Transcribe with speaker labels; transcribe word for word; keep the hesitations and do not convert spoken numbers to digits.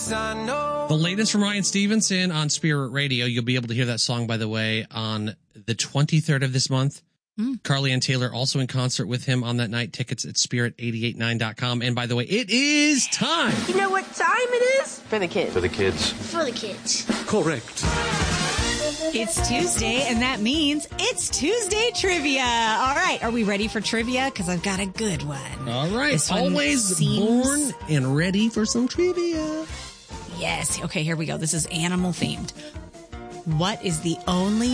Speaker 1: The latest from Ryan Stevenson on Spirit Radio. You'll be able to hear that song, by the way, on the twenty-third of this month. Mm. Carly Ann Taylor also in concert with him on that night. Tickets at spirit eight eight nine dot com. And by the way, it is time.
Speaker 2: You know what time it is?
Speaker 3: For the kids.
Speaker 4: For the kids.
Speaker 2: For the kids.
Speaker 4: Correct.
Speaker 5: It's Tuesday, and that means it's Tuesday Trivia. All right, are we ready for trivia? Because I've got a good one.
Speaker 1: All right, always seems... born and ready for some trivia.
Speaker 5: Yes. Okay, here we go. This is animal themed. What is the only